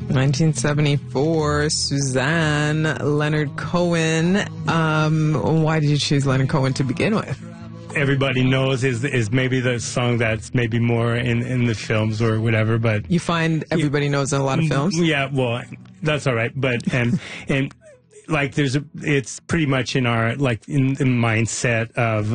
1974, Suzanne, Leonard Cohen. Why did you choose Leonard Cohen to begin with? Everybody knows is maybe the song that's maybe more in the films or whatever, but you find everybody knows in a lot of films. Yeah, well, that's all right, but and like it's pretty much in our in the mindset of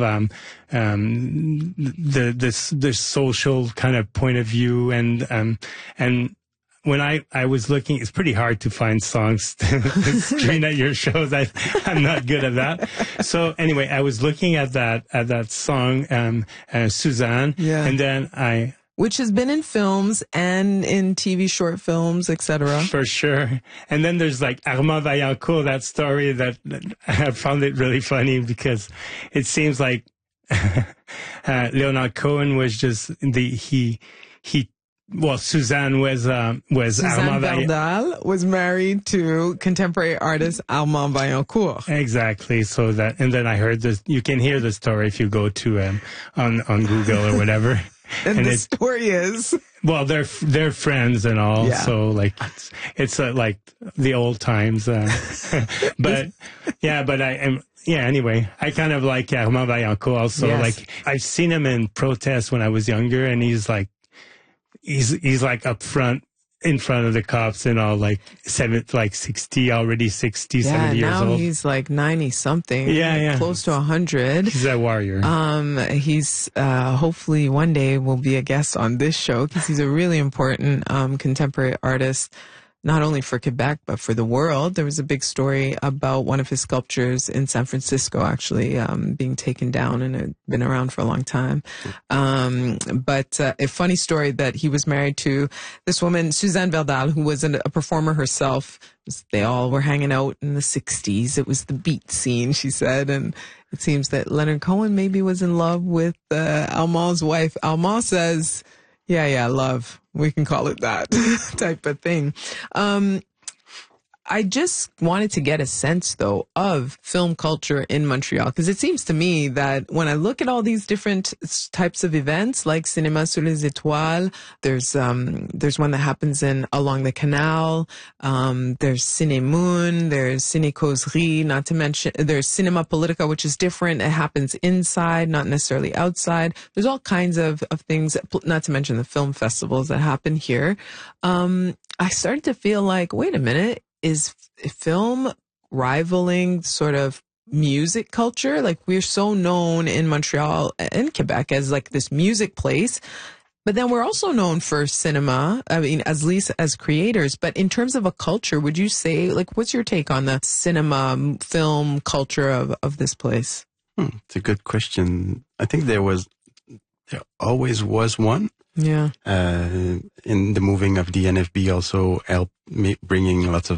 the social kind of point of view and when I was looking, it's pretty hard to find songs to screen at your shows. I'm not good at that. So anyway, I was looking at that song, Suzanne, and then which has been in films and in TV short films, etc. For sure. And then there's Armand Vaillancourt, that story that I found it really funny because it seems like Leonard Cohen was just Suzanne was Suzanne Verdal was married to contemporary artist Armand Vaillancourt. Exactly. So and then I heard this. You can hear the story if you go to on Google or whatever. And the story is, well, they're friends and all. Yeah. So it's like the old times. But anyway, I kind of like Armand Vaillancourt also. Yes. I've seen him in protest when I was younger, and he's up front, in front of the cops and all, 60, already 60, 70 years old. Yeah, now he's 90 something. Yeah. Close to 100. He's a warrior. He's, hopefully one day will be a guest on this show because he's a really important, contemporary artist. Not only for Quebec, but for the world. There was a big story about one of his sculptures in San Francisco, actually, being taken down, and it had been around for a long time. But a funny story that he was married to this woman, Suzanne Verdal, who was a performer herself. They all were hanging out in the 60s. It was the beat scene, she said. And it seems that Leonard Cohen maybe was in love with Armand's wife. Armand says, yeah, love. We can call it that type of thing. I just wanted to get a sense, though, of film culture in Montreal, because it seems to me that when I look at all these different types of events, like Cinéma sur les Étoiles, there's one that happens along the canal, there's Ciné Moon, there's Ciné Causerie, not to mention, there's Cinema Politica, which is different. It happens inside, not necessarily outside. There's all kinds of things, not to mention the film festivals that happen here. I started to feel like, wait a minute, is film rivaling sort of music culture? We're so known in Montreal and Quebec as this music place, but then we're also known for cinema. I mean, at least as creators, but in terms of a culture, would you say, what's your take on the cinema film culture of this place? It's a good question. I think there always was one. Yeah. In the moving of the NFB also helped me bringing lots of